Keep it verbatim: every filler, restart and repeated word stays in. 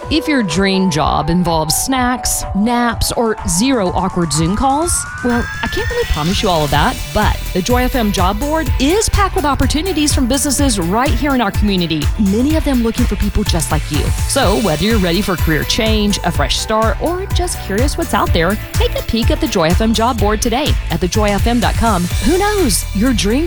If your dream job involves snacks, naps, or zero awkward Zoom calls, well, I can't really promise you all of that, but the Joy F M Job Board is packed with opportunities from businesses right here in our community, many of them looking for people just like you. So whether you're ready for career change, a fresh start, or just curious what's out there, take a peek at the Joy F M Job Board today at the joy f m dot com. Who knows? Your dream